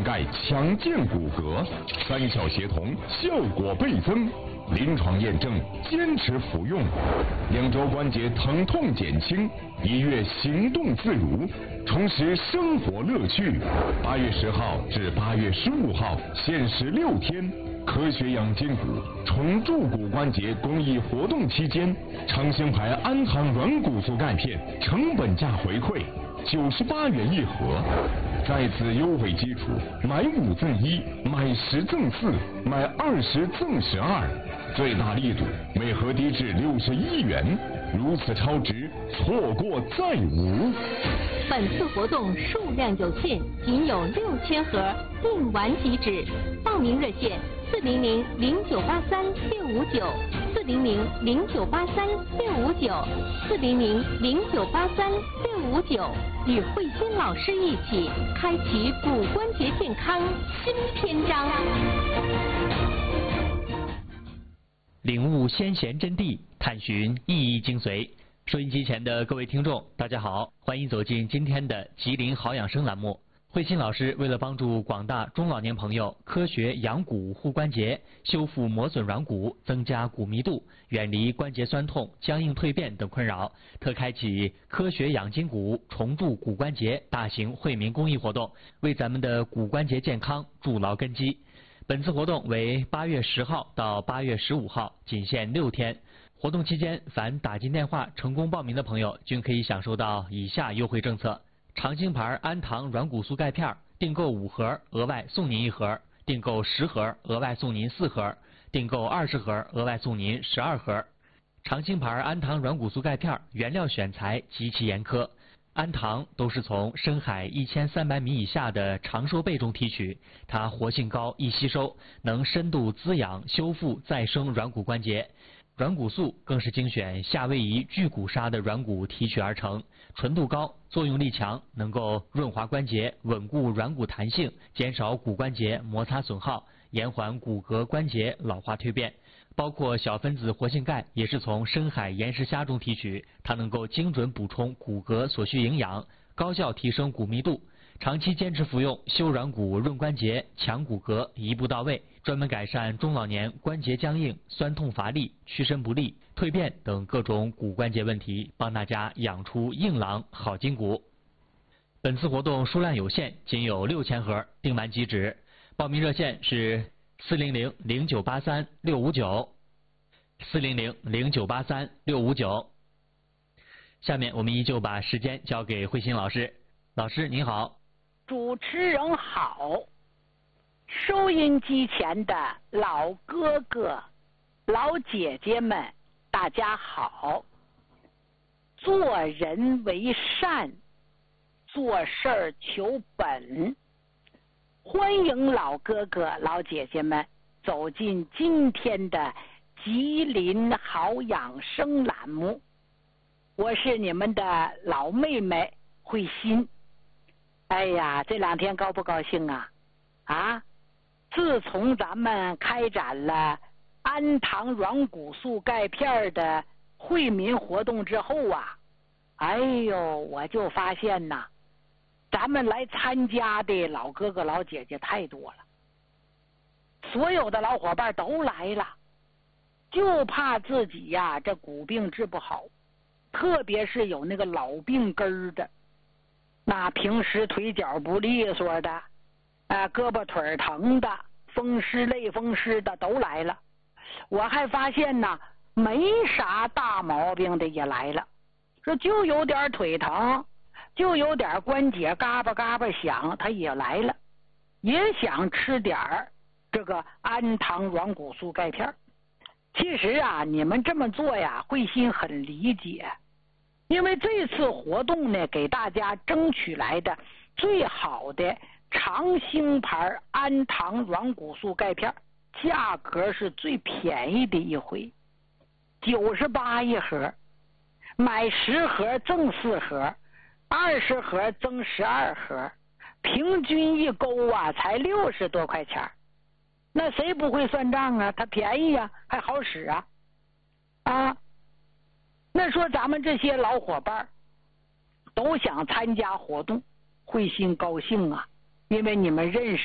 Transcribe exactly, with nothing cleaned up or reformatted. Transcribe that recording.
钙强健骨骼，三效协同，效果倍增。临床验证，坚持服用，两周关节疼痛减轻，一月行动自如，重拾生活乐趣。八月十号至八月十五号，限时六天。科学养筋骨重铸骨关节公益活动期间，长兴牌安堂软骨素钙片成本价回馈九十八元一盒，在此优惠基础，买五赠一，买十赠四，买二十赠十二，最大力度每盒低至六十一元，如此超值，错过再无。 本次活动数量有限，仅有六千盒，订完即止。报名热线：四零零零九八三六五九，四零零零九八三六五九，四零零零九八三六五九，与慧心老师一起开启骨关节健康新篇章。 领悟先贤真谛，探寻意义精髓。收音机前的各位听众，大家好，欢迎走进今天的吉林好养生栏目。慧心老师为了帮助广大中老年朋友科学养骨护关节，修复磨损软骨，增加骨密度，远离关节酸痛、僵硬蜕变等困扰，特开启科学养筋骨重铸骨关节大型惠民公益活动，为咱们的骨关节健康筑牢根基。本次活动为八月十号到八月十五号，仅限六天。活动期间，凡打进电话成功报名的朋友，均可以享受到以下优惠政策：长兴牌安堂软骨素钙片，订购五盒额外送您一盒，订购十盒额外送您四盒，订购二十盒额外送您十二盒。长兴牌安堂软骨素钙片原料选材极其严苛，安堂都是从深海一千三百米以下的长寿贝中提取，它活性高、易吸收，能深度滋养、修复、再生软骨关节。软骨素更是精选夏威夷巨骨鲨的软骨提取而成，纯度高，作用力强，能够润滑关节，稳固软骨弹性，减少骨关节摩擦损耗，延缓骨骼关节老化蜕变。包括小分子活性钙也是从深海岩石虾中提取，它能够精准补充骨骼所需营养，高效提升骨密度。长期坚持服用，修软骨、润关节、强骨骼，一步到位，专门改善中老年关节僵硬、酸痛乏力、屈伸不利、蜕变等各种骨关节问题，帮大家养出硬朗好筋骨。本次活动数量有限，仅有六千盒，订完即止。报名热线是四零零零九八三六五九，四零零零九八三六五九。下面我们依旧把时间交给慧心老师。老师您好。 主持人好，收音机前的老哥哥、老姐姐们，大家好。做人为善，做事儿求本。欢迎老哥哥、老姐姐们走进今天的吉林好养生栏目。我是你们的老妹妹慧心。哎呀，这两天高不高兴啊？啊！自从咱们开展了安堂软骨素钙片的惠民活动之后啊，哎呦，我就发现呐，咱们来参加的老哥哥老姐姐太多了，所有的老伙伴都来了，就怕自己呀这骨病治不好，特别是有那个老病根儿的。那平时腿脚不利索的，啊，胳膊腿疼的，风湿类风湿的都来了。我还发现呢，没啥大毛病的也来了，说就有点腿疼，就有点关节嘎巴嘎巴响，他也来了，也想吃点儿这个安堂软骨素钙片。其实啊，你们这么做呀，慧心很理解。因为这次活动呢，给大家争取来的最好的长兴牌安堂软骨素钙片，价格是最便宜的一回，九十八一盒，买十盒赠四盒，二十盒赠十二盒，平均一钩啊才六十多块钱。那谁不会算账啊？它便宜啊，还好使啊，啊。那说咱们这些老伙伴都想参加活动，慧心高兴啊，因为你们认识